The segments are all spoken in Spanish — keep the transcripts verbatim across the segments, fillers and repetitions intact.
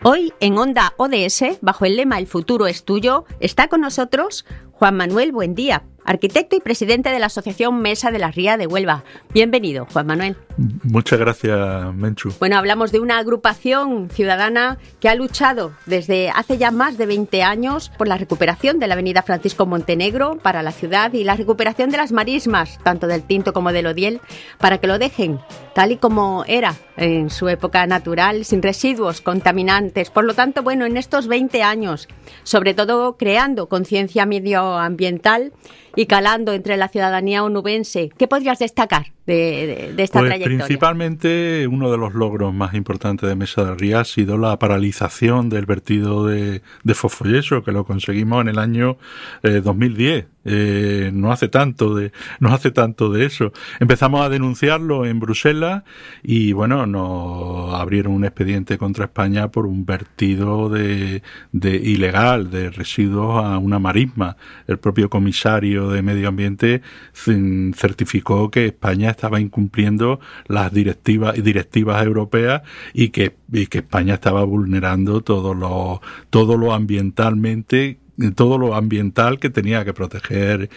Hoy en Onda O D S, bajo el lema El futuro es tuyo, está con nosotros Juan Manuel Buendía, arquitecto y presidente de la Asociación Mesa de la Ría de Huelva. Bienvenido, Juan Manuel. Muchas gracias, Menchu. Bueno, hablamos de una agrupación ciudadana que ha luchado desde hace ya más de veinte años por la recuperación de la avenida Francisco Montenegro para la ciudad y la recuperación de las marismas, tanto del Tinto como del Odiel, para que lo dejen tal y como era en su época natural, sin residuos contaminantes. Por lo tanto, bueno, en estos veinte años, sobre todo creando conciencia medioambiental y calando entre la ciudadanía onubense, ¿qué podrías destacar de, de, de esta pues trayectoria? Principalmente, uno de los logros más importantes de Mesa de Ría ha sido la paralización del vertido de, de fosfoyeso, que lo conseguimos en el año eh, dos mil diez. Eh, no hace tanto de no hace tanto de eso. Empezamos a denunciarlo en Bruselas y bueno, nos abrieron un expediente contra España por un vertido de, de ilegal de residuos a una marisma. El propio comisario de Medio Ambiente certificó que España estaba incumpliendo las directivas directivas europeas y que, y que España estaba vulnerando todo lo todo lo ambientalmente todo lo ambiental que tenía que proteger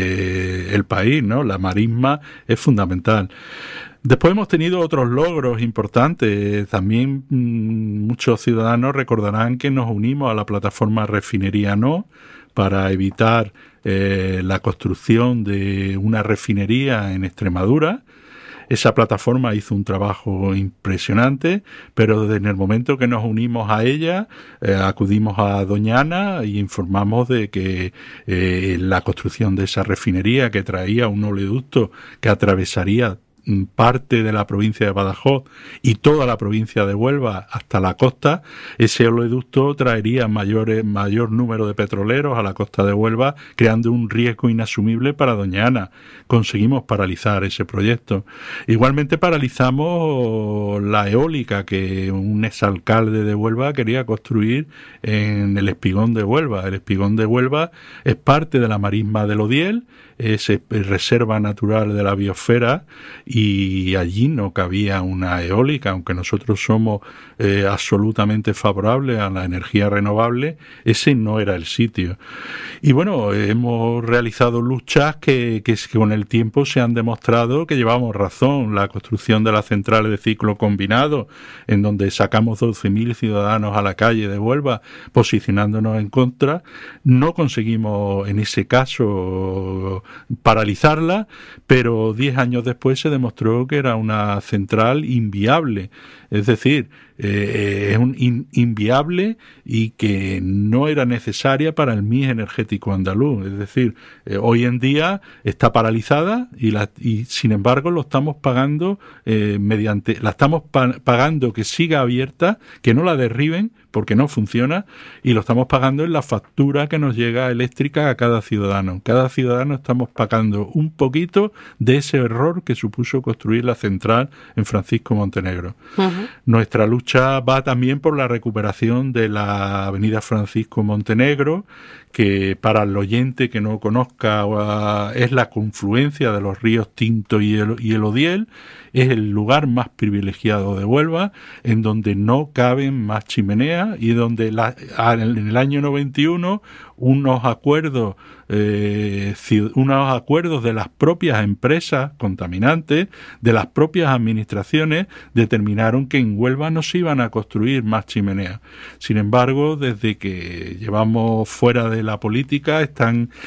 eh, el país, ¿no? La marisma es fundamental. Después hemos tenido otros logros importantes. También mmm, muchos ciudadanos recordarán que nos unimos a la plataforma Refinería No para evitar eh, la construcción de una refinería en Extremadura. Esa plataforma hizo un trabajo impresionante, pero desde el momento que nos unimos a ella, eh, acudimos a Doñana y informamos de que eh, la construcción de esa refinería, que traía un oleoducto que atravesaría parte de la provincia de Badajoz y toda la provincia de Huelva hasta la costa, ese oleoducto traería mayores, mayor número de petroleros a la costa de Huelva, creando un riesgo inasumible para Doña Ana. Conseguimos paralizar ese proyecto. Igualmente paralizamos la eólica que un exalcalde de Huelva quería construir en el Espigón de Huelva. El Espigón de Huelva es parte de la marisma del Odiel, es reserva natural de la biosfera y allí no cabía una eólica, aunque nosotros somos eh, absolutamente favorables a la energía renovable, ese no era el sitio. Y bueno, hemos realizado luchas que, que, que con el tiempo se han demostrado que llevamos razón. La construcción de las centrales de ciclo combinado, en donde sacamos doce mil ciudadanos a la calle de Huelva posicionándonos en contra, no conseguimos en ese caso paralizarla, pero diez años después se demostró que era una central inviable, es decir, eh, es un in, inviable y que no era necesaria para el mix energético andaluz, es decir, eh, hoy en día está paralizada y, la, y sin embargo lo estamos pagando eh, mediante, la estamos pa- pagando que siga abierta, que no la derriben porque no funciona, y lo estamos pagando en la factura que nos llega eléctrica a cada ciudadano. Cada ciudadano estamos pagando un poquito de ese error que supuso construir la central en Francisco Montenegro. Uh-huh. Nuestra lucha va también por la recuperación de la avenida Francisco Montenegro, que para el oyente que no conozca es la confluencia de los ríos Tinto y el, y el Odiel, es el lugar más privilegiado de Huelva, en donde no caben más chimeneas y donde la, en el año noventa y uno unos acuerdos eh, unos acuerdos de las propias empresas contaminantes, de las propias administraciones, determinaron que en Huelva no se iban a construir más chimeneas. Sin embargo, desde que llevamos fuera de la política, están